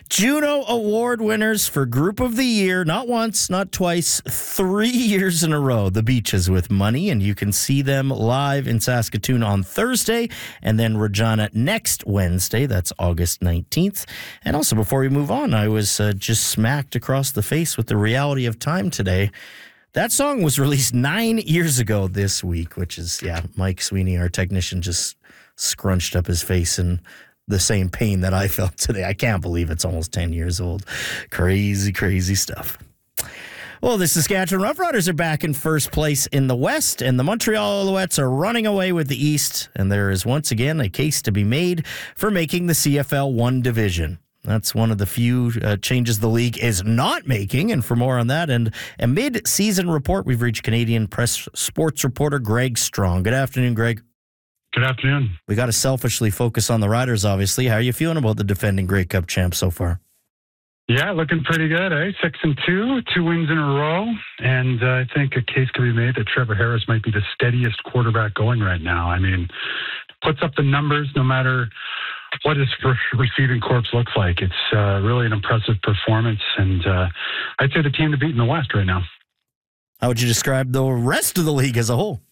Juno Award winners for Group of the Year, not once, not twice, 3 years in a row. The Beaches with Money, and you can see them live in Saskatoon on Thursday, and then Regina next Wednesday. That's August 19th. And also, before we move on, I was just smacked across the face with the reality of time today. That song was released 9 years ago this week, which is, Mike Sweeney, our technician, just scrunched up his face and the same pain that I felt today. I can't believe it's almost 10 years old. Crazy, crazy stuff. Well, the Saskatchewan Roughriders are back in first place in the West, and the Montreal Alouettes are running away with the East, and there is once again a case to be made for making the CFL one division. That's one of the few changes the league is not making, and for more on that and a mid-season report, we've reached Canadian Press sports reporter Greg Strong. Good afternoon, Greg. Good afternoon. We got to selfishly focus on the Riders, obviously. How are you feeling about the defending Grey Cup champs so far? Yeah, looking pretty good, 6-2, 2 wins in a row. And I think a case can be made that Trevor Harris might be the steadiest quarterback going right now. I mean, puts up the numbers no matter what his receiving corps looks like. It's really an impressive performance. And I'd say the team to beat in the West right now. How would you describe the rest of the league as a whole?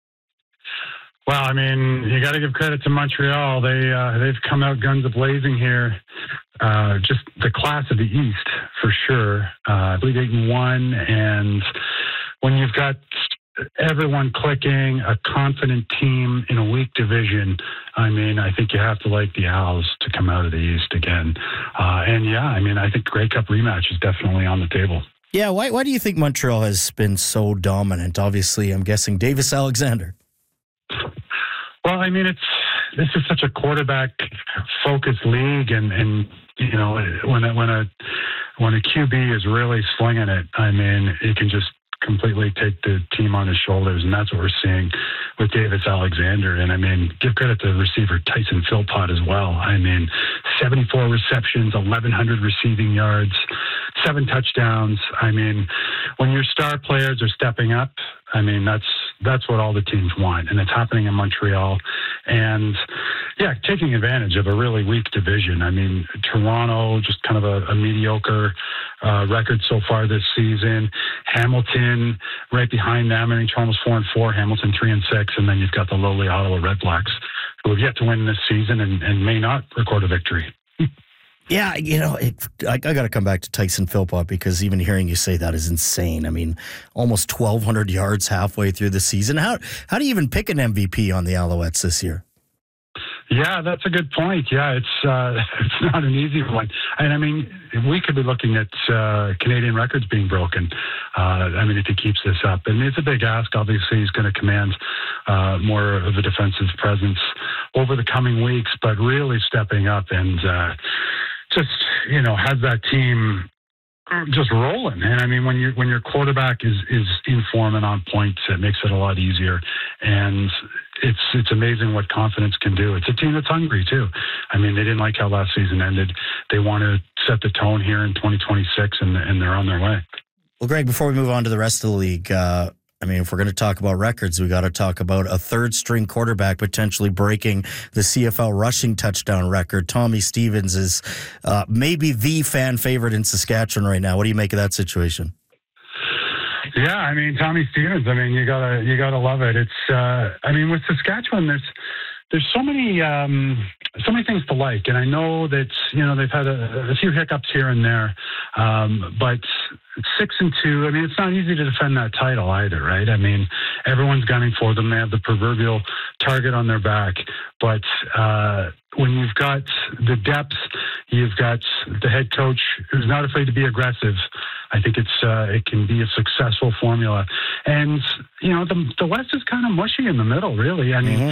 Well, I mean, you got to give credit to Montreal. They've come out guns a-blazing here. Just the class of the East, for sure. I believe 8-1, and when you've got everyone clicking, a confident team in a weak division, I mean, I think you have to like the Owls to come out of the East again. I think Grey Cup rematch is definitely on the table. Yeah, why do you think Montreal has been so dominant? Obviously, I'm guessing Davis Alexander. Well, I mean, this is such a quarterback-focused league, and you know, when a QB is really slinging it, I mean, he can just completely take the team on his shoulders, and that's what we're seeing with Davis Alexander. And I mean, give credit to receiver Tyson Philpott as well. I mean, 74 receptions, 1,100 receiving yards, 7 touchdowns. I mean, when your star players are stepping up, I mean, that's what all the teams want, and it's happening in Montreal. And yeah, taking advantage of a really weak division. I mean, Toronto, just kind of a mediocre record so far this season. Hamilton right behind them. I mean, Toronto's 4-4, Hamilton 3-6, and then you've got the lowly Ottawa Redblacks, who have yet to win this season and may not record a victory. Yeah, you know, I got to come back to Tyson Philpott because even hearing you say that is insane. I mean, almost 1,200 yards halfway through the season. How do you even pick an MVP on the Alouettes this year? Yeah, that's a good point. Yeah, it's not an easy one. And I mean, we could be looking at Canadian records being broken. I mean, if he keeps this up, and it's a big ask. Obviously, he's going to command more of a defensive presence over the coming weeks, but really stepping up and just, you know, has that team just rolling. And I mean, when your quarterback is in form and on point, it makes it a lot easier. And it's amazing what confidence can do. It's a team that's hungry too. I mean, they didn't like how last season ended. They want to set the tone here in 2026, and they're on their way. Well, Greg, before we move on to the rest of the league, I mean, if we're going to talk about records, we got to talk about a third-string quarterback potentially breaking the CFL rushing touchdown record. Tommy Stevens is maybe the fan favorite in Saskatchewan right now. What do you make of that situation? Yeah, I mean, Tommy Stevens. I mean, you gotta love it. It's I mean, with Saskatchewan, there's so many things to like, and I know that, you know, they've had a few hiccups here and there, but 6-2. I mean, it's not easy to defend that title either, right? I mean, everyone's gunning for them. They have the proverbial target on their back, but when you've got the depth, you've got the head coach who's not afraid to be aggressive. I think it can be a successful formula. And, you know, the West is kind of mushy in the middle, really. I mean,